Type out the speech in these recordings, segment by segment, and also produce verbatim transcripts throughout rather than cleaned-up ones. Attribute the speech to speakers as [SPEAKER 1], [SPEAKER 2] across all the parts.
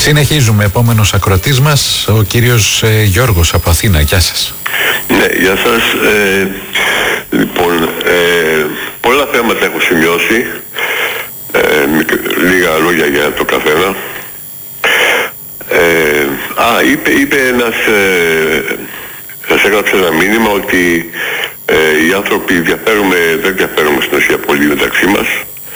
[SPEAKER 1] Συνεχίζουμε. Επόμενος ακροατής μας, ο κύριος ε, Γιώργος από Αθήνα. Γεια σας.
[SPEAKER 2] Ναι, γεια σας. Ε, λοιπόν, ε, πολλά θέματα έχω σημειώσει. Ε, λίγα λόγια για το καθένα. Ε, α, είπε, είπε ένας, ε, σας έγραψε ένα μήνυμα ότι ε, οι άνθρωποι διαφέρουμε, δεν διαφέρουμε στην ουσία πολύ μεταξύ μας.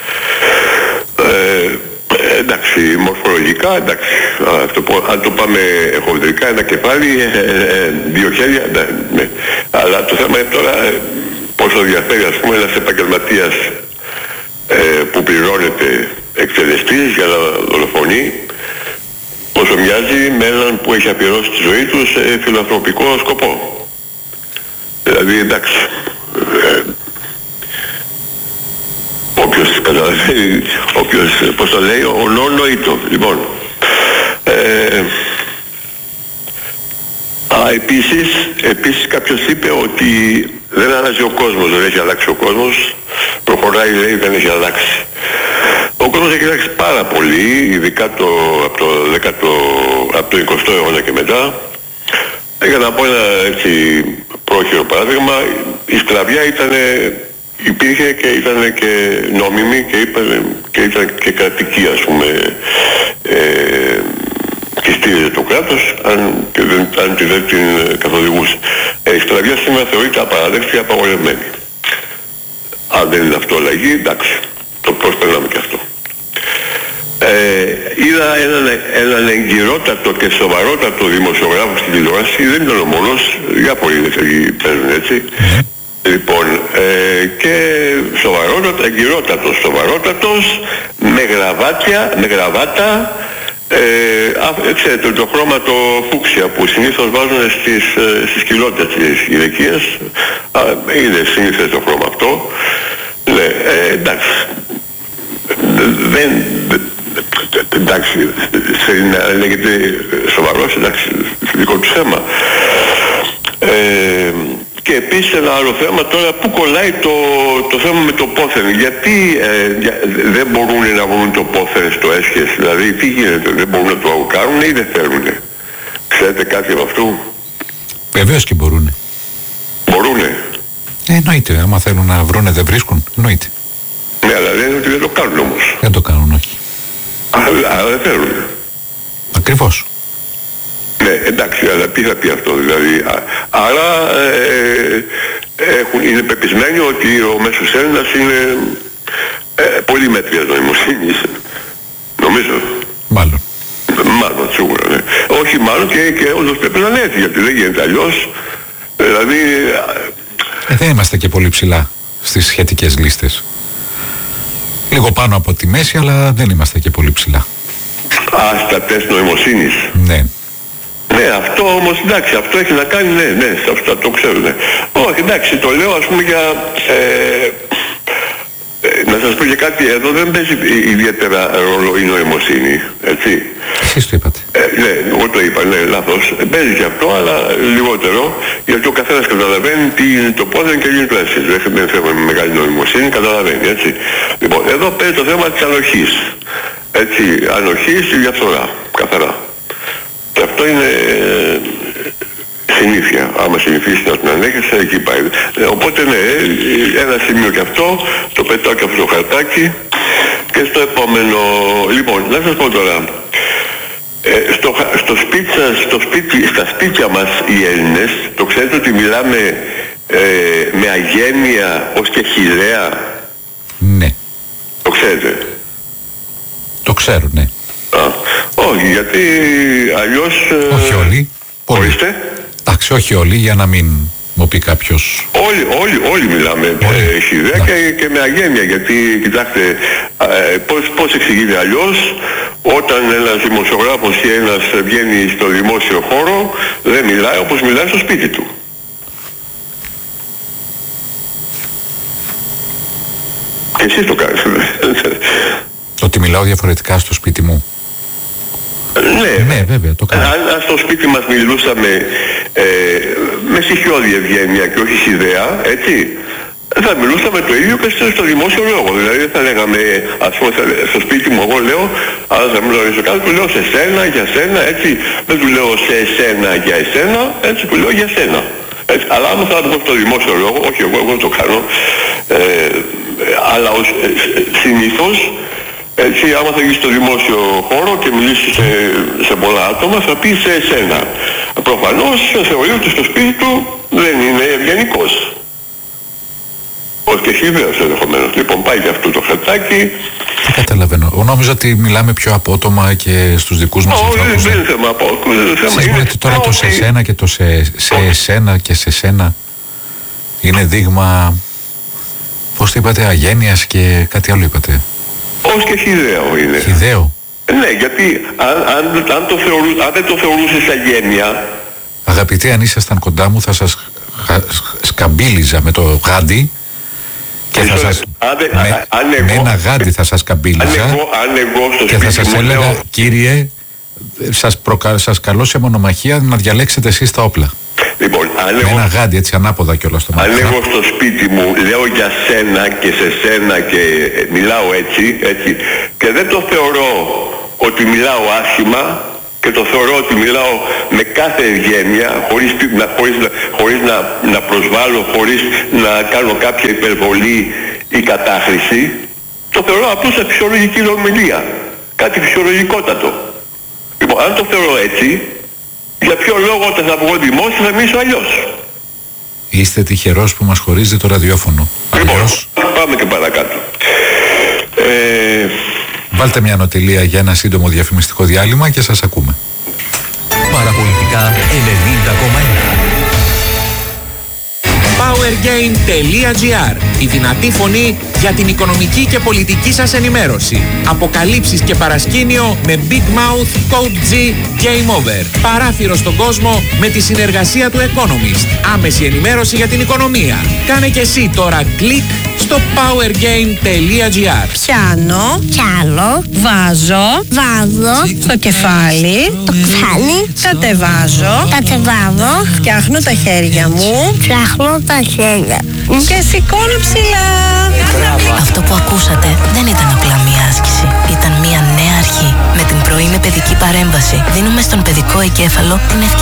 [SPEAKER 2] Ε, εντάξει, μορφολογικά, εντάξει, αυτό, αν το πάμε χοντρικά, ένα κεφάλι, ε, δύο χέρια, ναι, ναι. Αλλά το θέμα είναι τώρα ε, πόσο διαφέρει, ας πούμε, ένας επαγγελματίας ε, που πληρώνεται εκτελεστής για να δολοφονεί, όσο μοιάζει με έναν που έχει αφιερώσει τη ζωή του σε φιλανθρωπικό σκοπό. Δηλαδή, εντάξει, ε, όποιος καταλαβαίνει, όποιος, πώς το λέει, ο νόνοητο. Λοιπόν, ε, α, επίσης, επίσης κάποιος είπε ότι δεν αλλάζει ο κόσμος, δεν έχει αλλάξει ο κόσμος, προχωράει, λέει, δεν έχει αλλάξει. Ο κόσμος έχει αλλάξει πάρα πολύ, ειδικά το, από, το δέκατο, από το εικοστό αιώνα και μετά. Για να πω ένα έτσι πρόχειρο παράδειγμα, η σκλαβιά ήταν, υπήρχε και ήταν και νόμιμη και, είπαν, και ήταν και κρατική, ας πούμε, ε, και στήριζε το κράτος, αν, και δεν, αν και δεν την καθοδηγούσε. Ε, η σκλαβιά σήμερα θεωρείται απαράδεκτη, απαγορευμένη. Αν δεν είναι αυτό αλλαγή, εντάξει, το προσπερνάμε και αυτό. Ε, είδα έναν, έναν εγκυρότατο και σοβαρότατο δημοσιογράφο στην τηλεόραση, δεν ήταν ο μόνος, διάφοροι παίζουν έτσι. Λοιπόν, ε, και σοβαρότατο, εγκυρότατος, σοβαρότατος, με γραβάτια, με γραβάτα, ε, ξέρετε, το χρώμα το φούξια που συνήθως βάζουν στις, στις κοιλώτες της γυναικείας, είναι συνήθως το χρώμα αυτό. Ναι, ε, εντάξει, δεν, εντάξει, να λέγεται σοβαρός, εντάξει, δικό του θέμα. Ε, και επίσης ένα άλλο θέμα τώρα, που κολλάει το, το θέμα με το πόθεν. Γιατί ε, για, δεν μπορούν να βρουν το πόθεν στο έσχες, δηλαδή τι γίνεται, δεν μπορούν να το κάνουν ή δεν θέλουν? Ξέρετε κάτι από αυτού?
[SPEAKER 1] Βεβαίως και μπορούνε.
[SPEAKER 2] Μπορούνε.
[SPEAKER 1] Ε, εννοείται, άμα θέλουν να βρούνε δεν βρίσκουν, εννοείται.
[SPEAKER 2] Ναι, αλλά λένε ότι δεν το κάνουν όμως.
[SPEAKER 1] Δεν το κάνουν, όχι.
[SPEAKER 2] Αλλά, αλλά δεν θέλουν.
[SPEAKER 1] Ακριβώς.
[SPEAKER 2] Ναι, εντάξει, αλλά τι θα πει αυτό, δηλαδή. Α, άρα ε, έχουν, είναι πεπισμένοι ότι ο μέσος Έλληνας είναι ε, πολύ μέτριας νοημοσύνης. Νομίζω.
[SPEAKER 1] Μάλλον.
[SPEAKER 2] Μάλλον, σίγουρα, ναι. Όχι, μάλλον και, και όντως πρέπει να είναι έτσι, γιατί δεν γίνεται αλλιώς. Δηλαδή...
[SPEAKER 1] Ε, δεν είμαστε και πολύ ψηλά στις σχετικές λίστες. Λίγο πάνω από τη μέση, αλλά δεν είμαστε και πολύ ψηλά.
[SPEAKER 2] Α, στα τεστ νοημοσύνης.
[SPEAKER 1] Ναι.
[SPEAKER 2] Ναι, αυτό όμως, εντάξει, αυτό έχει να κάνει, ναι, ναι, αυτό το ξέρουν. Ναι. Όχι, εντάξει, το λέω ας πούμε για... Ε, ε, να σας πω και κάτι, εδώ δεν παίζει ιδιαίτερα ρόλο η νοημοσύνη, έτσι.
[SPEAKER 1] Εσείς το είπατε.
[SPEAKER 2] Ε, ναι, εγώ το είπα, ναι, λάθος. Ε, παίζει και αυτό, αλλά λιγότερο, γιατί ο καθένας καταλαβαίνει τι είναι το πόδεν και τι είναι το έσχες. Δεν θέλουμε μεγάλη νοημοσύνη, καταλαβαίνει, έτσι. Λοιπόν, εδώ παίζει το θέμα της ανοχής. Έτσι, ανοχής ή διαφθορά, καθαρά. Και αυτό είναι ε, συνήθεια. Άμα συνηθίσει να την ανέχεσαι, εκεί πάει. Ε, οπότε ναι, ένα σημείο και αυτό, το πετάω και αυτό το χαρτάκι. Και στο επόμενο, λοιπόν, να σας πω τώρα, ε, στο, στο σπίτι σας, στο σπίτι, στα σπίτια μας οι Έλληνες, το ξέρετε ότι μιλάμε ε, με αγένεια ως και χιλέα?
[SPEAKER 1] Ναι.
[SPEAKER 2] Το ξέρετε?
[SPEAKER 1] Το ξέρω, ναι.
[SPEAKER 2] Α, όχι, γιατί αλλιώς...
[SPEAKER 1] Όχι όλοι.
[SPEAKER 2] Ορίστε.
[SPEAKER 1] Εντάξει, όχι όλοι, για να μην μου πει κάποιος...
[SPEAKER 2] Όλοι, όλοι, όλοι μιλάμε ε, χιδέα και, και με αγένεια, γιατί κοιτάξτε, ε, πώς, πώς εξηγείται αλλιώς όταν ένας δημοσιογράφος ή ένας βγαίνει στο δημόσιο χώρο, δεν μιλάει όπως μιλάει στο σπίτι του. Και εσείς το κάνετε.
[SPEAKER 1] Ότι μιλάω διαφορετικά στο σπίτι μου.
[SPEAKER 2] Ναι,
[SPEAKER 1] ναι, βέβαια, το κάνω.
[SPEAKER 2] Αν, αν στο σπίτι μας μιλούσαμε ε, με στοιχειώδη ευγένεια και όχι ιδέα, έτσι, θα μιλούσαμε το ίδιο και στο δημόσιο λόγο. Δηλαδή δεν θα λέγαμε, ας πούμε, στο σπίτι μου εγώ λέω, αλλά θα μιλάω στο κάτω, του λέω σε σένα, για σένα, έτσι. Δεν του λέω σε εσένα, για εσένα, έτσι του λέω για σένα. Έτσι. Αλλά άμα θα το πω στο δημόσιο λόγο, όχι εγώ, εγώ το κάνω, ε, αλλά ως, ε, συνήθως, έτσι, άμα θα γεις στο δημόσιο χώρο και μιλήσεις σε, σε πολλά άτομα, θα πει σε εσένα. Προφανώς θεωρεί ότι στο σπίτι του δεν είναι ευγενικός. Όχι και χιδαίος ενδεχομένως. Λοιπόν, πάει και αυτό το χαρτάκι.
[SPEAKER 1] Δεν καταλαβαίνω. Εγώ νόμιζα ότι μιλάμε πιο απότομα και στους δικούς μας ανθρώπους.
[SPEAKER 2] Όχι, δεν είναι θέμα απότομα.
[SPEAKER 1] Εσείς λέτε τώρα το σε σένα και το σε, σε εσένα και σε σένα είναι δείγμα, πώς το είπατε, αγένειας και κάτι άλλο είπατε.
[SPEAKER 2] Όχι και χιδαίο είναι.
[SPEAKER 1] Χιδαίο.
[SPEAKER 2] Ναι, γιατί αν, αν, αν, το θεωρού, αν δεν το θεωρούσες αγένεια...
[SPEAKER 1] Αγαπητοί, αν ήσασταν κοντά μου θα σας σκαμπίλιζα με το γάντι και θα σας,
[SPEAKER 2] άδε,
[SPEAKER 1] με,
[SPEAKER 2] α, αν εγώ,
[SPEAKER 1] με ένα γάντι θα σας σκαμπίλιζα
[SPEAKER 2] αν εγώ, αν εγώ στο
[SPEAKER 1] και θα σας έλεγα,
[SPEAKER 2] λέω,
[SPEAKER 1] κύριε, σας, προκα... σας καλώ σε μονομαχία να διαλέξετε εσείς τα όπλα.
[SPEAKER 2] Λοιπόν, αν
[SPEAKER 1] με
[SPEAKER 2] εγώ,
[SPEAKER 1] ένα γάντι έτσι ανάποδα κιόλας στο μάτι.
[SPEAKER 2] Αν εγώ στο σπίτι μου λέω για σένα και σε σένα και μιλάω έτσι, έτσι και δεν το θεωρώ ότι μιλάω άσχημα και το θεωρώ ότι μιλάω με κάθε ευγένεια, χωρίς, να, χωρίς, να, χωρίς να, να προσβάλλω, χωρίς να κάνω κάποια υπερβολή ή κατάχρηση, το θεωρώ απλώς φυσιολογική ομιλία. Κάτι φυσιολογικότατο. Λοιπόν, αν το θεωρώ έτσι, για ποιο λόγο όταν θα βγω δημόσια θα μιλήσω αλλιώς.
[SPEAKER 1] Είστε τυχερός που μας χωρίζει το ραδιόφωνο.
[SPEAKER 2] Λοιπόν,
[SPEAKER 1] αλλιώς...
[SPEAKER 2] πάμε και παρακάτω. Ε...
[SPEAKER 1] Βάλτε μια νοτηλεία για ένα σύντομο διαφημιστικό διάλειμμα και σας ακούμε.
[SPEAKER 3] Παραπολιτικά ενενήντα κόμμα ένα. powergain τελεία gr. Η δυνατή φωνή για την οικονομική και πολιτική σας ενημέρωση. Αποκαλύψεις και παρασκήνιο με Big Mouth, Code G, Game Over. Παράθυρο στον κόσμο με τη συνεργασία του Economist. Άμεση ενημέρωση για την οικονομία. Κάνε και εσύ τώρα κλικ στο powergain τελεία gr.
[SPEAKER 4] Πιάνω, πιάνω, βάζω, βάζω στο κεφάλι, το κεφάλι, κατεβάζω, κατεβάζω, φτιάχνω τα χέρια μου, φτιάχνω τα χέρια και σηκώνω ψηλά.
[SPEAKER 5] Αυτό που ακούσατε δεν ήταν απλά μία άσκηση. Ήταν μία νέα αρχή. Με την πρωινή παιδική παρέμβαση δίνουμε στον παιδικό εγκέφαλο την ευκαιρία